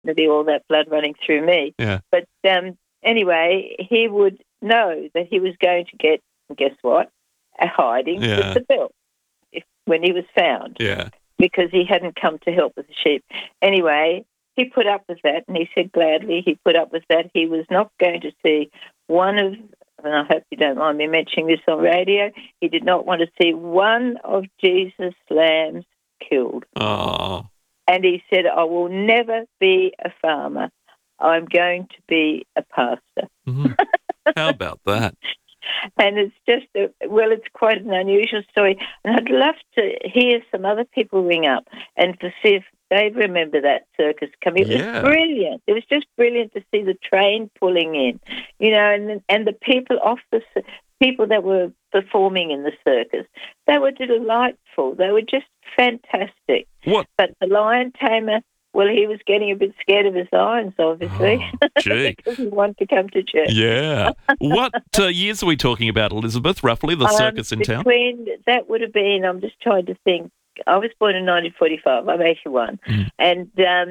be all that blood running through me. Yeah. But anyway, he would know that he was going to get, guess what, a hiding with the bill when he was found. Yeah. Because he hadn't come to help with the sheep. Anyway, he put up with that, and he said gladly he put up with that. He was not going to see one of, and I hope you don't mind me mentioning this on radio, he did not want to see one of Jesus' lambs killed. Oh. And he said, I will never be a farmer. I'm going to be a pastor. Mm-hmm. How about that? And it's just, it's quite an unusual story. And I'd love to hear some other people ring up and to see if they remember that circus coming. It was brilliant. It was just brilliant to see the train pulling in, and the people people that were performing in the circus. They were delightful. They were just fantastic. What? But the lion tamer, well, he was getting a bit scared of his lions, obviously, because he wanted to come to church. Yeah. What years are we talking about, Elizabeth, roughly, the circus in town? That would have been, I'm just trying to think, I was born in 1945, I'm 81, and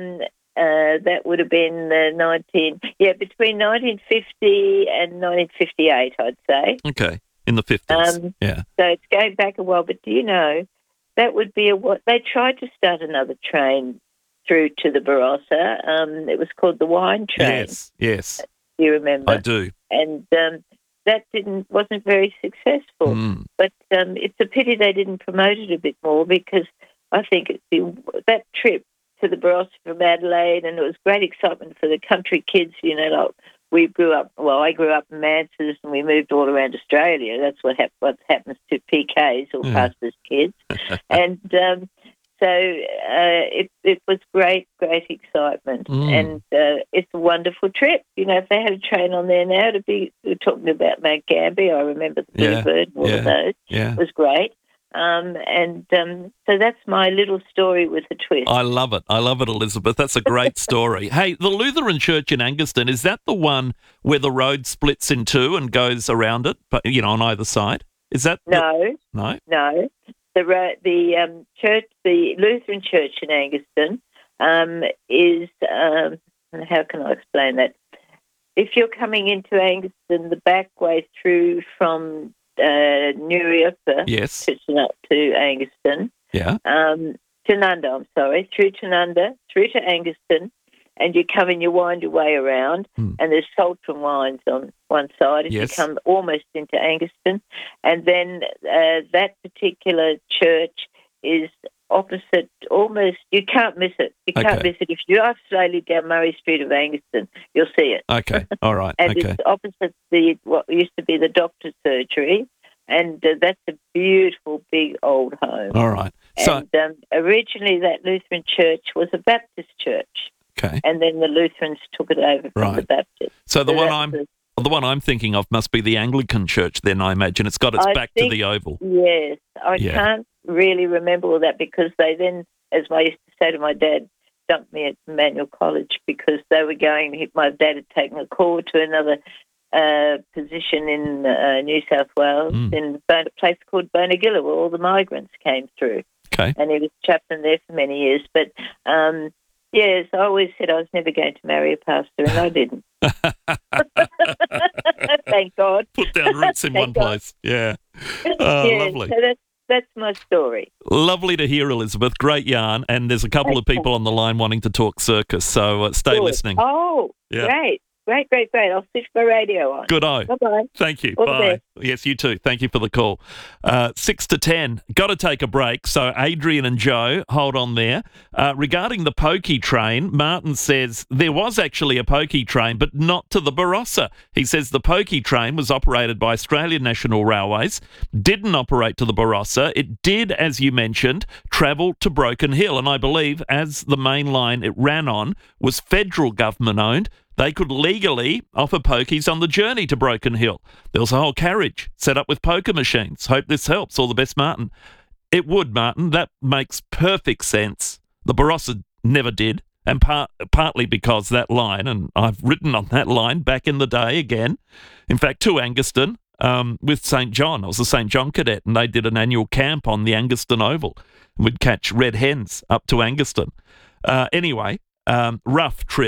that would have been between 1950 and 1958, I'd say. Okay, in the 50s, yeah. So it's going back a while, but do you know, that would be they tried to start another train through to the Barossa. It was called the Wine Train. Yes. Do you remember? I do. And that wasn't very successful. But it's a pity they didn't promote it a bit more, because I think that trip to the Barossa from Adelaide, and it was great excitement for the country kids. Like I grew up in Manses, and we moved all around Australia. That's what happens to PKs or pastors' kids, and. So it was great excitement, and it's a wonderful trip. If they had a train on there now, we're talking about Mount Gambier. I remember the Bluebird and all of those. Yeah. It was great. So that's my little story with a twist. I love it, Elizabeth. That's a great story. Hey, the Lutheran Church in Angaston, is that the one where the road splits in two and goes around it, but on either side? Is that no? The church, the Lutheran Church in Angaston, is how can I explain that? If you're coming into Angaston, the back way through from Nuriupa to Angaston, Tanunda, through Tanunda, through to Angaston, and you wind your way around, and there's Saltram Wines on one side as you come almost into Angaston, and then that particular church is opposite, almost, you can't miss it. You can't miss it. If you drive slowly down Murray Street of Angaston, you'll see it. Okay, all right. And it's opposite what used to be the doctor's surgery, and that's a beautiful, big old home. All right. So, and originally that Lutheran church was a Baptist church. Okay. And then the Lutherans took it over from the Baptists. So the one I'm thinking of must be the Anglican church then, I imagine. It's got its back to the oval. Yes. I can't really remember all that, because they then, as I used to say to my dad, dumped me at Emmanuel College, because they were my dad had taken a call to another position in New South Wales, in a place called Bonagilla, where all the migrants came through. Okay. And he was chaplain there for many years. But yes, I always said I was never going to marry a pastor, and I didn't. Thank God. Put down roots in one place. Yeah. Lovely. So that's my story. Lovely to hear, Elizabeth. Great yarn. And there's a couple of people on the line wanting to talk circus, so stay listening. Oh, great. Great. I'll switch my radio on. Good-o. Bye-bye. Thank you. All Bye. Yes, you too. Thank you for the call. 6 to 10. Got to take a break. So Adrian and Joe, hold on there. Regarding the pokey train, Martin says there was actually a pokey train, but not to the Barossa. He says the pokey train was operated by Australian National Railways, didn't operate to the Barossa. It did, as you mentioned, travel to Broken Hill. And I believe as the main line it ran on was federal government owned, they could legally offer pokies on the journey to Broken Hill. There was a whole carriage set up with poker machines. Hope this helps. All the best, Martin. It would, Martin. That makes perfect sense. The Barossa never did, and partly because that line, and I've written on that line back in the day again, in fact, to Angaston with St. John. I was a St. John cadet, and they did an annual camp on the Angaston Oval. We'd catch red hens up to Angaston. Anyway, rough trip.